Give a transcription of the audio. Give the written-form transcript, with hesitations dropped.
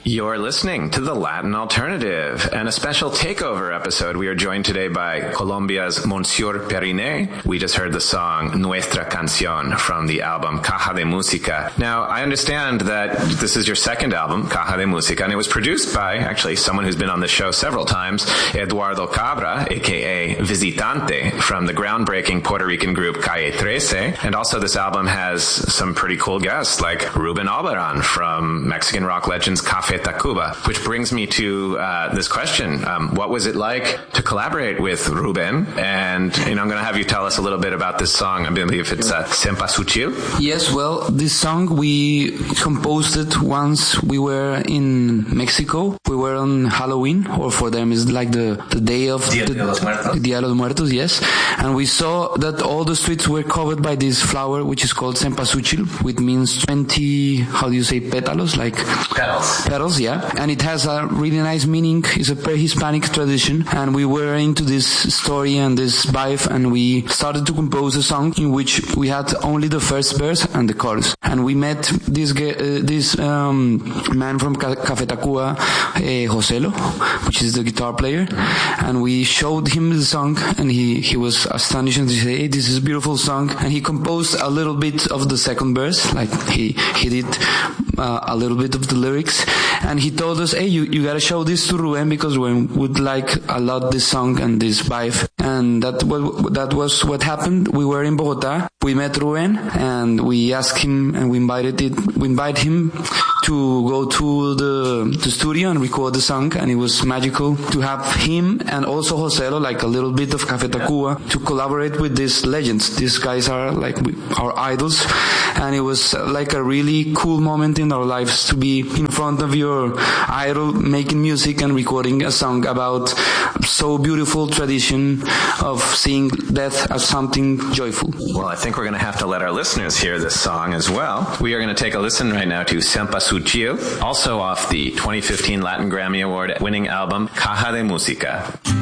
You're listening to The Latin Alternative and a special takeover episode. We are joined today by Colombia's Monsieur Periné. We just heard the song Nuestra Canción from the album Caja de Música. Now, I understand that this is your second album, Caja de Música, and it was produced by actually someone who's been on the show several times, Eduardo Cabra, aka Visitante, from the groundbreaking Puerto Rican group Calle 13. And also this album has some pretty cool guests like Ruben Albarrán from Mexican rock legends Café Tacuba, which brings me to this question. What was it like to collaborate with Ruben? And, I'm going to have you tell us a little bit about this song. I believe it's Cempasúchil. Yes, well, this song we composed it once we were in Mexico. We were on Halloween, or for them is like the day of Dia de los Muertos. Dia de los Muertos, yes. And we saw that all the streets were covered by this flower, which is called Cempasúchil, which means 20, how do you say, pétalos? Like petals, yeah. And it has a really nice meaning. It's a pre-Hispanic tradition. And we were into this story and this vibe, and we started to compose a song in which we had only the first verse and the chorus. And we met this man from Café Tacuba, Joselo, which is the guitar player. And we showed him the song, and he was astonished, and he said, hey, this is a beautiful song. And he composed a little bit of the second verse, like he did a little bit of the lyrics. And he told us, hey, you gotta show this to Ruben, because Ruben would like a lot this song and this vibe. And that was what happened. We were in Bogotá. We met Ruben, and we asked him, and we invited him to go to the studio and record the song. And it was magical to have him and also Joselo, like a little bit of Café Tacuba, to collaborate with these legends. These guys are like our idols. And it was like a really cool moment in our lives to be in front of your idol making music and recording a song about so beautiful tradition of seeing death as something joyful. Well, I think we're going to have to let our listeners hear this song as well. We are going to take a listen right now to Cempasúchil, also off the 2015 Latin Grammy Award winning album Caja de Música.